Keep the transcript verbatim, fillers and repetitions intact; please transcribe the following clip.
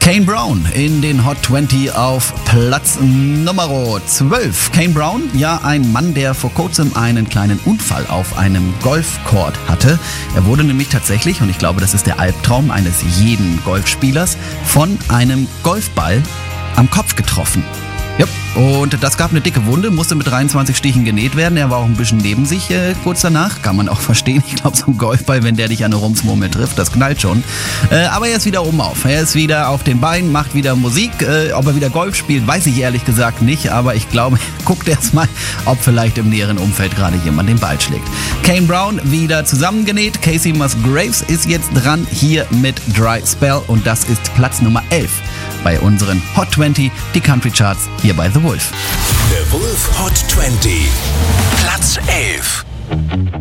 Kane Brown in den Hot zwanzig auf Platz Nummer zwölf. Kane Brown, ja ein Mann, der vor kurzem einen kleinen Unfall auf einem Golfcourt hatte. Er wurde nämlich tatsächlich, und ich glaube, das ist der Albtraum eines jeden Golfspielers, von einem Golfball am Kopf getroffen. Ja, und das gab eine dicke Wunde, musste mit dreiundzwanzig Stichen genäht werden. Er war auch ein bisschen neben sich äh, kurz danach, kann man auch verstehen. Ich glaube, so ein Golfball, wenn der dich an eine Rumsmurmel trifft, das knallt schon. Äh, aber er ist wieder oben auf. Er ist wieder auf den Beinen, macht wieder Musik. Äh, ob er wieder Golf spielt, weiß ich ehrlich gesagt nicht. Aber ich glaube, guckt erst mal, ob vielleicht im näheren Umfeld gerade jemand den Ball schlägt. Kane Brown wieder zusammengenäht. Casey Musgraves ist jetzt dran hier mit Dry Spell. Und das ist Platz Nummer elf bei unseren Hot zwanzig, die Country Charts hier bei The Wolf. The Wolf Hot zwanzig, Platz elf.